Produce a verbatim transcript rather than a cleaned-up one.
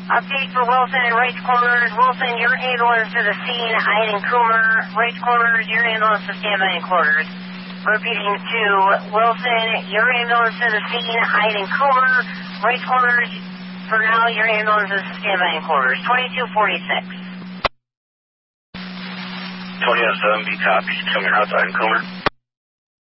Update for Wilson and Wrights Corners. Wilson, your ambulance to the scene. Hyde and Coomer. Wrights Corners, your ambulance to standby in quarters. Repeating to Wilson, your ambulance to the scene. Hyde and Coomer. Wrights Corners, for now, your ambulance is to standby in quarters. twenty-two forty-six. twenty oh seven, B copies. Coming out to Hyde and Coomer.